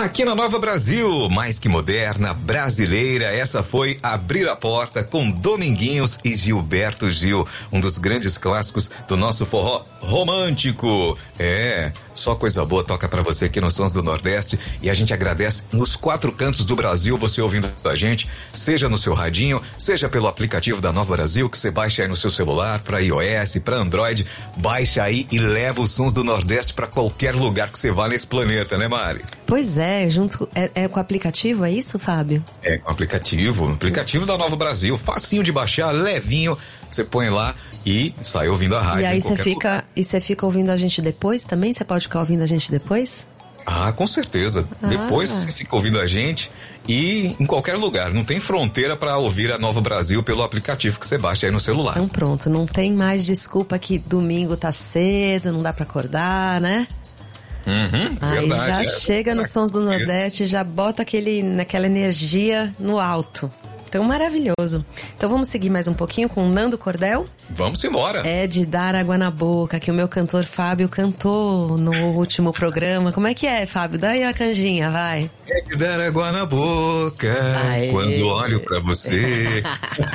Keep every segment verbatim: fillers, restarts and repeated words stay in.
Aqui na Nova Brasil, mais que moderna, brasileira, essa foi Abrir a Porta com Dominguinhos e Gilberto Gil, um dos grandes clássicos do nosso forró romântico. É, só coisa boa toca pra você aqui nos Sons do Nordeste e a gente agradece nos quatro cantos do Brasil você ouvindo a gente, seja no seu radinho, seja pelo aplicativo da Nova Brasil que você baixa aí no seu celular, pra iOS, pra Android, baixa aí e leva os Sons do Nordeste pra qualquer lugar que você vá nesse planeta, né, Mari? Pois é, junto é, é com o aplicativo, é isso, Fábio? É com o aplicativo, aplicativo da Nova Brasil, facinho de baixar, levinho, você põe lá e sai ouvindo a rádio. E aí você fica, e você fica ouvindo a gente depois também? Você pode ficar ouvindo a gente depois? Ah, com certeza. Ah. Depois você fica ouvindo a gente e em qualquer lugar. Não tem fronteira para ouvir a Nova Brasil pelo aplicativo que você baixa aí no celular. Então pronto, não tem mais desculpa que domingo tá cedo, não dá para acordar, né? Uhum, aí verdade, já é. chega nos Sons do Nordeste, já bota aquele, naquela energia no alto. Então, maravilhoso. Então, vamos seguir mais um pouquinho com o Nando Cordel? Vamos embora. É de dar água na boca, que o meu cantor Fábio cantou no último programa. Como é que é, Fábio? Dá aí a canjinha, vai. É de dar água na boca, aê, quando olho pra você.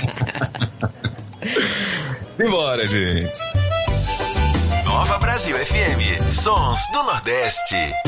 Simbora, gente. Nova Brasil F M, Sons do Nordeste.